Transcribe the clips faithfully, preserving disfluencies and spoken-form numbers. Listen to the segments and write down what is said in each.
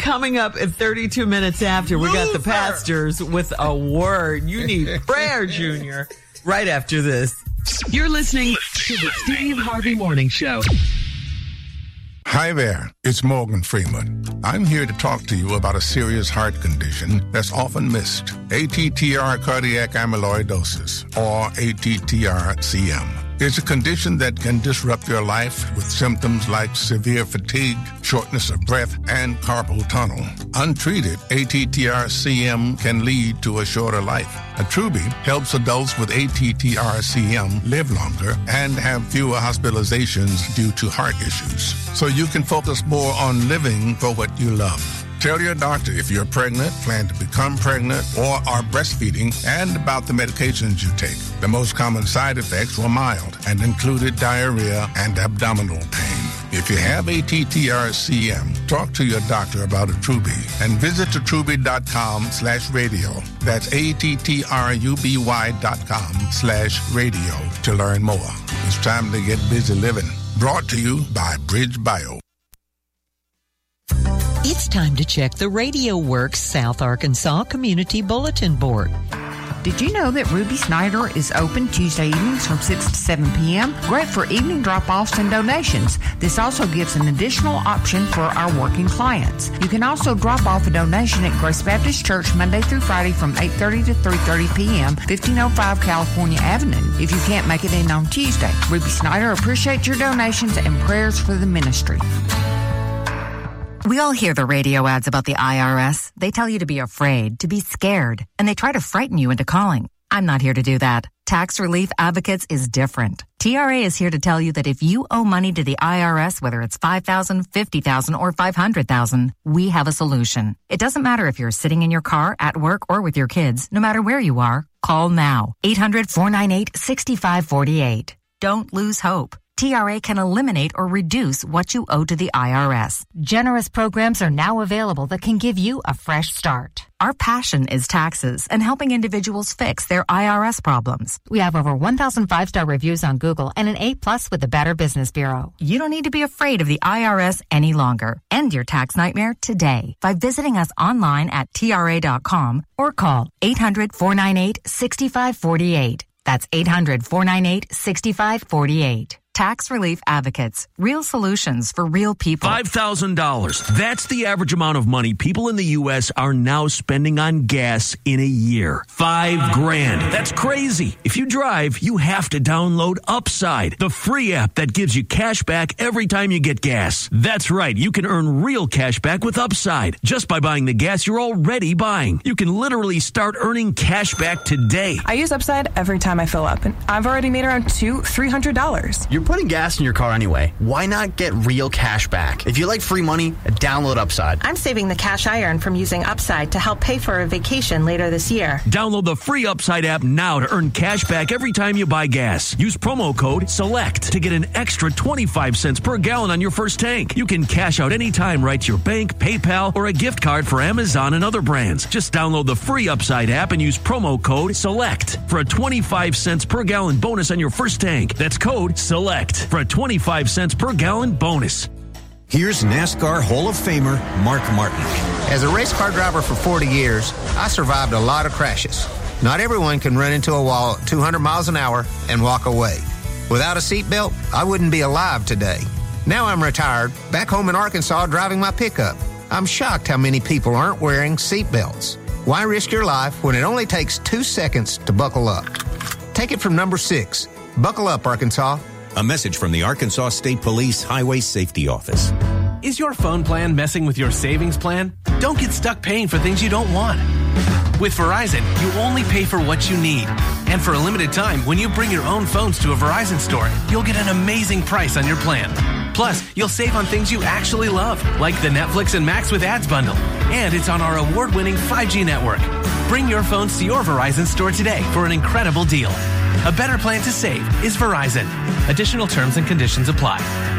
Coming up at thirty-two minutes after, we got the pastors with a word. You need prayer, Junior. Right after this. You're listening to the Steve Harvey Morning Show. Hi there, it's Morgan Freeman. I'm here to talk to you about a serious heart condition that's often missed. A T T R cardiac amyloidosis, or A T T R C M. It's a condition that can disrupt your life with symptoms like severe fatigue, shortness of breath, and carpal tunnel. Untreated, A T T R C M can lead to a shorter life. Attruby helps adults with A T T R C M live longer and have fewer hospitalizations due to heart issues, so you can focus more on living for what you love. Tell your doctor if you're pregnant, plan to become pregnant, or are breastfeeding, and about the medications you take. The most common side effects were mild and included diarrhea and abdominal pain. If you have A T T R C M, talk to your doctor about Attruby and visit attruby.com slash radio. That's A-T-T-R-U-B-Y dot com slash radio to learn more. It's time to get busy living. Brought to you by Bridge Bio. It's time to check the Radio Works South Arkansas Community Bulletin Board. Did you know that Ruby Snyder is open Tuesday evenings from six to seven p.m.? Great for evening drop-offs and donations. This also gives an additional option for our working clients. You can also drop off a donation at Grace Baptist Church Monday through Friday from eight thirty to three thirty p.m., fifteen oh five California Avenue, if you can't make it in on Tuesday. Ruby Snyder appreciates your donations and prayers for the ministry. We all hear the radio ads about the I R S. They tell you to be afraid, to be scared, and they try to frighten you into calling. I'm not here to do that. Tax Relief Advocates is different. T R A is here to tell you that if you owe money to the I R S, whether it's five thousand dollars, fifty thousand dollars, or five hundred thousand dollars, we have a solution. It doesn't matter if you're sitting in your car, at work, or with your kids. No matter where you are, call now. eight hundred, four nine eight, six five four eight. Don't lose hope. T R A can eliminate or reduce what you owe to the I R S. Generous programs are now available that can give you a fresh start. Our passion is taxes and helping individuals fix their I R S problems. We have over one thousand five-star reviews on Google and an A plus with the Better Business Bureau. You don't need to be afraid of the I R S any longer. End your tax nightmare today by visiting us online at T R A dot com or call eight hundred, four nine eight, six five four eight. That's eight hundred, four nine eight, six five four eight. Tax Relief Advocates. Real solutions for real people. five thousand dollars. That's the average amount of money people in the U S are now spending on gas in a year. Five grand. That's crazy. If you drive, you have to download Upside, the free app that gives you cash back every time you get gas. That's right. You can earn real cash back with Upside just by buying the gas you're already buying. You can literally start earning cash back today. I use Upside every time I fill up, and I've already made around two, three hundred dollars. You're putting gas in your car anyway. Why not get real cash back? If you like free money, download Upside. I'm saving the cash I earn from using Upside to help pay for a vacation later this year. Download the free Upside app now to earn cash back every time you buy gas. Use promo code SELECT to get an extra twenty-five cents per gallon on your first tank. You can cash out anytime right to your bank, PayPal, or a gift card for Amazon and other brands. Just download the free Upside app and use promo code SELECT for a twenty-five cents per gallon bonus on your first tank. That's code SELECT for a twenty-five cents per gallon bonus. Here's NASCAR Hall of Famer Mark Martin. As a race car driver for forty years, I survived a lot of crashes. Not everyone can run into a wall at two hundred miles an hour and walk away. Without a seatbelt, I wouldn't be alive today. Now I'm retired, back home in Arkansas driving my pickup. I'm shocked how many people aren't wearing seatbelts. Why risk your life when it only takes two seconds to buckle up? Take it from number six. Buckle up, Arkansas. A message from the Arkansas State Police Highway Safety Office. Is your phone plan messing with your savings plan? Don't get stuck paying for things you don't want. With Verizon, you only pay for what you need. And for a limited time, when you bring your own phones to a Verizon store, you'll get an amazing price on your plan. Plus, you'll save on things you actually love, like the Netflix and Max with Ads bundle. And it's on our award-winning five G network. Bring your phones to your Verizon store today for an incredible deal. A better plan to save is Verizon. Additional terms and conditions apply.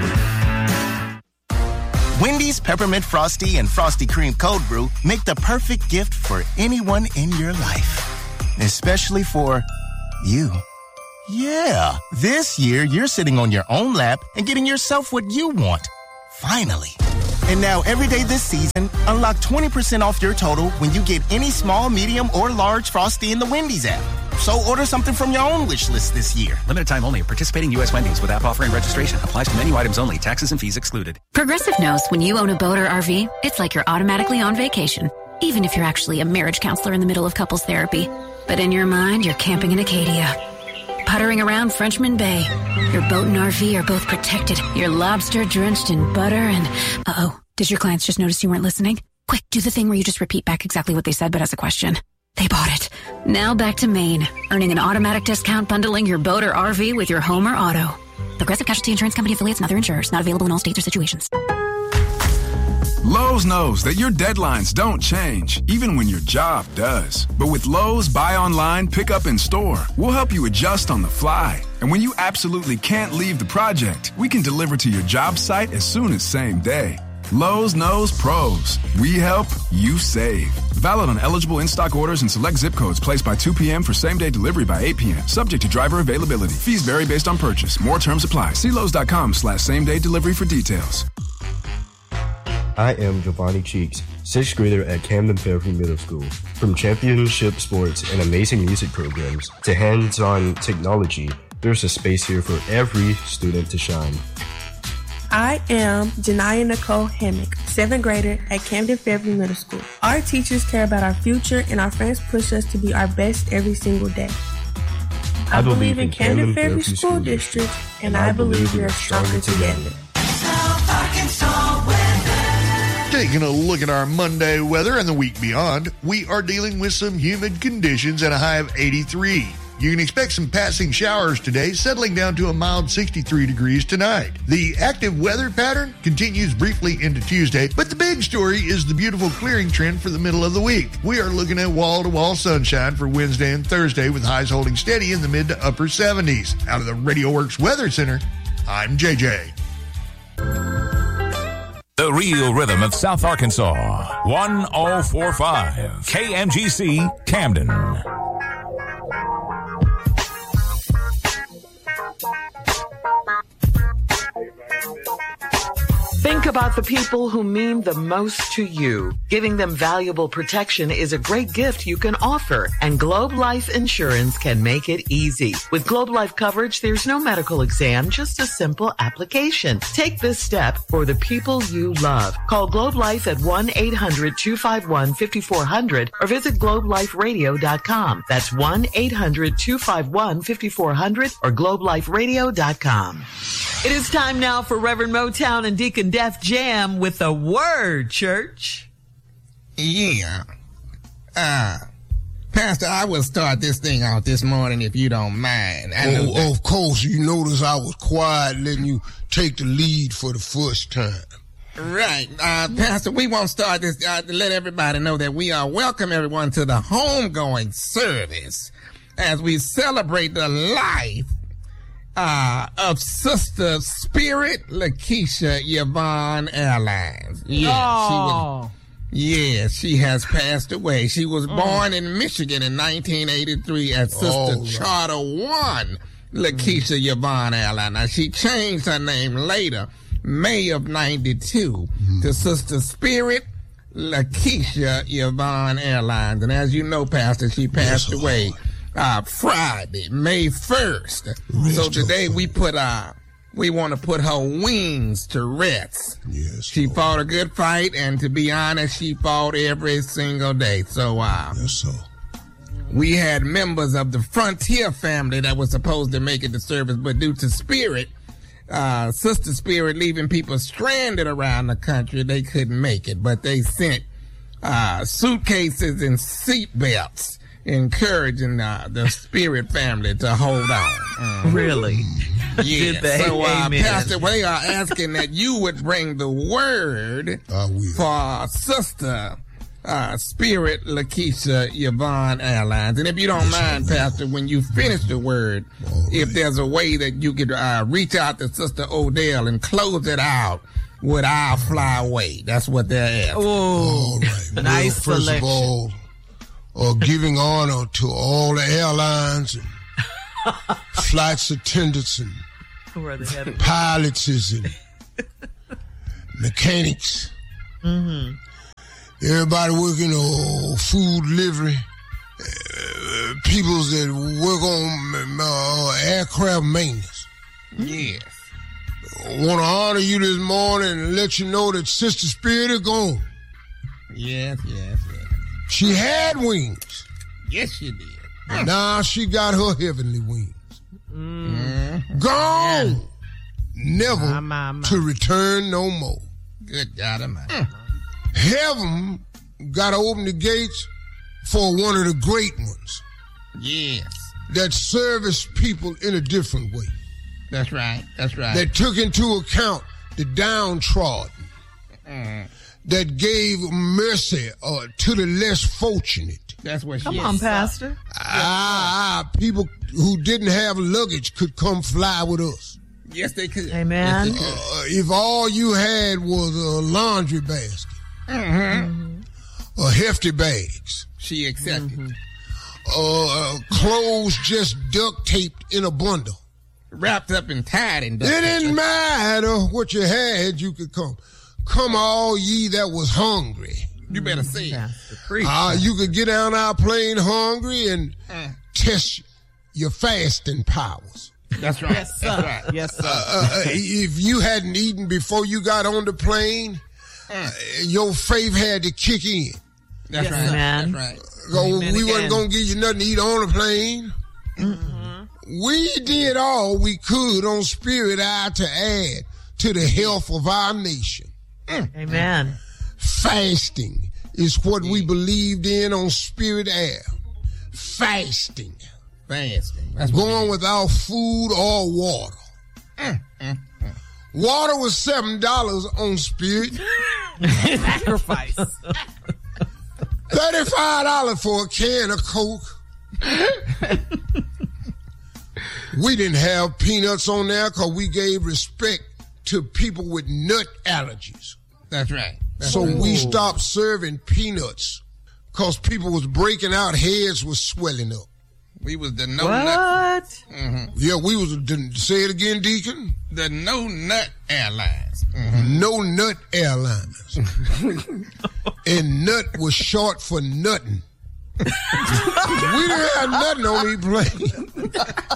Wendy's Peppermint Frosty and Frosty Cream Cold Brew make the perfect gift for anyone in your life. Especially for you. Yeah, this year you're sitting on your own lap and getting yourself what you want. Finally. And now, every day this season, unlock twenty percent off your total when you get any small, medium, or large Frosty in the Wendy's app. So order something from your own wish list this year. Limited time only. Participating U S Wendy's with app offer and registration. Applies to menu items only. Taxes and fees excluded. Progressive knows when you own a boat or R V, it's like you're automatically on vacation. Even if you're actually a marriage counselor in the middle of couples therapy. But in your mind, you're camping in Acadia. Puttering around Frenchman Bay. Your boat and R V are both protected. You're lobster drenched in butter and... Uh-oh. Did your clients just notice you weren't listening? Quick, do the thing where you just repeat back exactly what they said but as a question. They bought it. Now back to Maine. Earning an automatic discount bundling your boat or R V with your home or auto. Progressive Casualty Insurance Company affiliates and other insurers. Not available in all states or situations. Lowe's knows that your deadlines don't change, even when your job does. But with Lowe's Buy Online, Pick Up in Store, we'll help you adjust on the fly. And when you absolutely can't leave the project, we can deliver to your job site as soon as same day. Lowe's knows pros. We help, you save. Valid on eligible in-stock orders and select zip codes placed by two p.m. for same-day delivery by eight p.m. Subject to driver availability. Fees vary based on purchase. More terms apply. See Lowe's.com slash same-day delivery for details. I am Giovanni Cheeks, sixth grader at Camden Fairview Middle School. From championship sports and amazing music programs to hands-on technology, there's a space here for every student to shine. I am Janiyah Nicole Hammock, seventh grader at Camden Fairview Middle School. Our teachers care about our future and our friends push us to be our best every single day. I, I believe, believe in Camden, Camden Fairview School, School District, and I, I believe we are stronger together. South Arkansas weather. Taking a look at our Monday weather and the week beyond, we are dealing with some humid conditions and a high of eighty-three. You can expect some passing showers today, settling down to a mild sixty-three degrees tonight. The active weather pattern continues briefly into Tuesday, but the big story is the beautiful clearing trend for the middle of the week. We are looking at wall-to-wall sunshine for Wednesday and Thursday, with highs holding steady in the mid to upper seventies. Out of the Radio Works Weather Center, I'm J J. The real rhythm of South Arkansas, one oh four point five K M G C Camden. Think about the people who mean the most to you. Giving them valuable protection is a great gift you can offer, and Globe Life Insurance can make it easy. With Globe Life coverage, there's no medical exam, just a simple application. Take this step for the people you love. Call Globe Life at one eight hundred two five one five four zero zero or visit globe life radio dot com. That's one eight hundred two five one five four zero zero or globe life radio dot com. It is time now for Reverend Motown and Deacon Def Jam with a word, church. Yeah. Uh, Pastor, I will start this thing out this morning if you don't mind. I know oh, of course. You notice I was quiet, letting you take the lead for the first time. Right. Uh, Pastor, we won't start this uh, to let everybody know that we are welcome everyone to the homegoing service as we celebrate the life Uh, of Sister Spirit Lakeisha Yvonne Airlines. Yeah, oh. she was, yeah, she has passed away. She was mm. born in Michigan in nineteen eighty-three as Sister oh, Charter One Lakeisha mm. Yvonne Airlines. Now, she changed her name later, May of ninety-two, mm. to Sister Spirit Lakeisha Yvonne Airlines. And as you know, Pastor, she passed yes, away Lord. Uh, Friday, May first. Rest so today we put, uh, we want to put her wings to rest. Yes. She Lord. fought a good fight, and to be honest, she fought every single day. So, uh, yes, so. we had members of the Frontier family that was supposed to make it to service, but due to Spirit, uh, Sister Spirit leaving people stranded around the country, they couldn't make it, but they sent, uh, suitcases and seat belts, encouraging uh, the Spirit family to hold on. Mm. Really? Yeah. Did they? So, uh, Amen. Pastor, we are asking that you would bring the word for Sister uh, Spirit Lakeisha Yvonne Airlines. And if you don't yes, mind, Pastor, when you finish the word, right. if there's a way that you could uh, reach out to Sister Odell and close it out with "I'll Fly Away." That's what they're asking. Oh, right. Nice well, first selection. of all, or giving honor to all the airlines and flights attendants and pilots and mechanics Mm-hmm. Everybody working on food delivery. Uh, people that work on uh, aircraft maintenance. Yes. Want to honor you this morning and let you know that Sister Spirit is gone. Yes, yes, yes. She had wings. Yes, she did. But now she got her heavenly wings. Mm. Gone. Yeah. Never My, my, my. to return no more. Good God Almighty. Mm. Heaven got to open the gates for one of the great ones. Yes. That service people in a different way. That's right. That's right. That took into account the downtrodden. Mm. That gave mercy uh, to the less fortunate. That's what she Come is. on, Pastor. Ah, people who didn't have luggage could come fly with us. Yes, they could. Amen. Yes, they could. Uh, if all you had was a laundry basket, Mm-hmm. or hefty bags, she accepted. Mm-hmm. Uh, clothes just duct taped in a bundle. Wrapped up and tied in duct It tape. didn't matter what you had, you could come. Come all ye that was hungry. You better say it. Uh, you could get on our plane hungry and Mm. test your fasting powers. That's right. Yes, sir. That's right. Yes, sir. Uh, uh, if you hadn't eaten before you got on the plane, Mm. uh, your faith had to kick in. That's Yes, right. man. That's right. So Amen we again. wasn't going to give you nothing to eat on the plane. Mm-hmm. We did all we could on Spirit Eye to add to the health of our nation. Amen. Fasting is what we believed in on Spirit Air. Fasting. Fasting. That's what Going without food or water. Mm, mm, mm. Water was seven dollars on Spirit. Sacrifice. thirty-five dollars for a can of Coke. We didn't have peanuts on there because we gave respect to people with nut allergies. That's right. That's So right. we stopped serving peanuts because people was breaking out, heads was swelling up. We was the no nut. What? Mm-hmm. Yeah, we was, didn't- say it again, Deacon. The no nut airlines. Mm-hmm. No Nut Airlines. And nut was short for nothing. We didn't have nothing on these planes.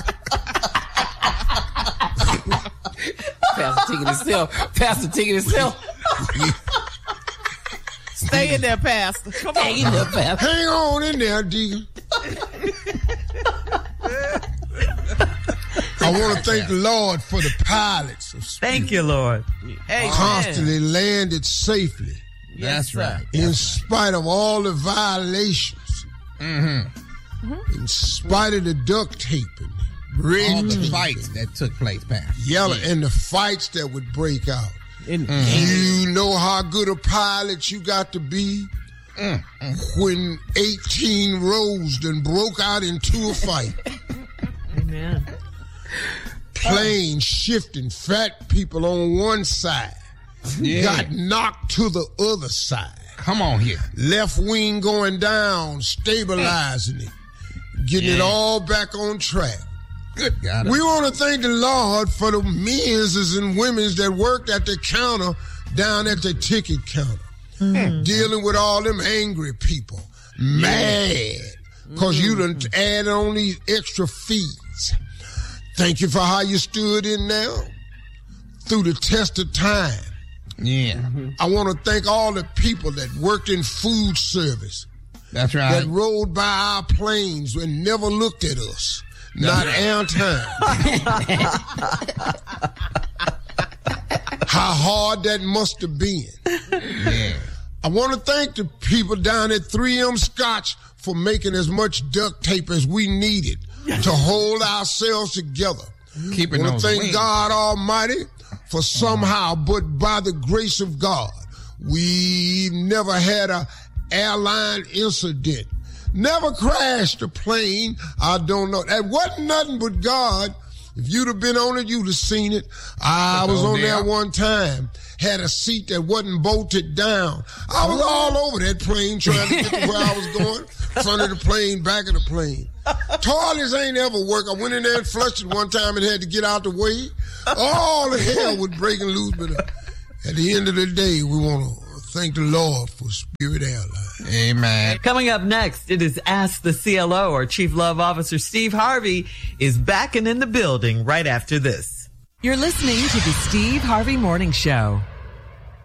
Pastor taking himself. Pastor taking himself. Stay in there, Pastor. Come on. Stay in there, Pastor. Hang on in there, Deacon. I want to thank the Lord for the pilots of Spirit. Thank you, Lord. Amen. Constantly landed safely That's right. in spite of all the violations, Mm-hmm. in spite of the duct taping, red All the tape, fights that took place, Pastor. yellow, and the fights that would break out. Mm-hmm. You know how good a pilot you got to be Mm-hmm. when eighteen rows done broke out into a fight. Amen. Plane shifting, fat people on one side Yeah. got knocked to the other side. Come on here. Left wing going down, stabilizing it, getting it Yeah. all back on track. Good God. We want to thank the Lord for the men's and women's that worked at the counter down at the ticket counter, Mm-hmm. dealing with all them angry people, mad because you done added on these extra fees. Thank you for how you stood in there through the test of time. Yeah. I want to thank all the people that worked in food service, That's right. that rode by our planes and never looked at us. Not on time. How hard that must have been. Yeah. I want to thank the people down at three M Scotch for making as much duct tape as we needed to hold ourselves together. Keeping I want those to thank wings. God Almighty for somehow, but by the grace of God, we never had a airline incident. Never crashed a plane. I don't know. That wasn't nothing but God. If you'd have been on it, you'd have seen it. I was Oh, on there yeah. one time. Had a seat that wasn't bolted down. I was all over that plane trying to get to where I was going. Front of the plane, back of the plane. Toilets ain't ever work. I went in there and flushed it one time and had to get out the way. All the hell was breaking loose. But uh, at the end of the day, we want to thank the Lord for Spirit Airlines. Amen. Coming up next, it is Ask the C L O. Our Chief Love Officer Steve Harvey is back and in the building right after this. You're listening to the Steve Harvey Morning Show.